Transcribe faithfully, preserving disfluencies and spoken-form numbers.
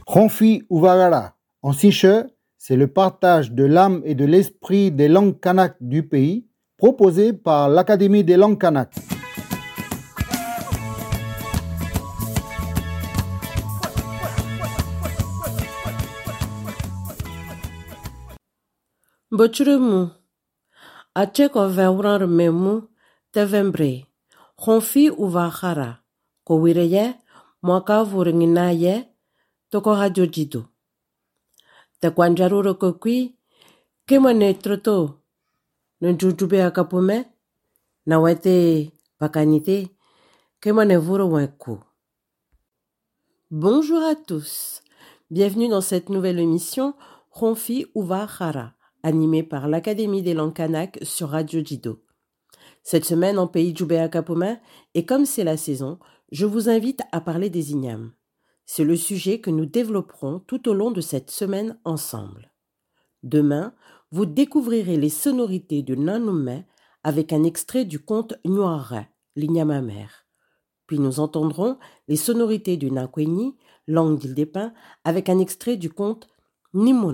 Ronfi Uvagara, en siche, c'est le partage de l'âme et de l'esprit des langues kanak du pays, proposé par l'Académie des langues kanak. Bochuremu, acheko veuran memu, tevembre, Ronfi Uvagara, kowireye, mwaka vuringinaye, toko radio jido. Te kwanjaruro kokwi, kemane troto, njujube akapume, nawete pakanite, kemane vuro wenku. Bonjour à tous, bienvenue dans cette nouvelle émission Ronfi Uvagara, animée par l'Académie des langues kanak sur Radio Jido. Cette semaine en pays Djoubéa Kapoma, et comme c'est la saison, je vous invite à parler des ignames. C'est le sujet que nous développerons tout au long de cette semaine ensemble. Demain, vous découvrirez les sonorités du Nanumé avec un extrait du conte Nuara, l'igname amère. Puis nous entendrons les sonorités du Nakweni, langue d'Île-des-Pins, avec un extrait du conte Nimona.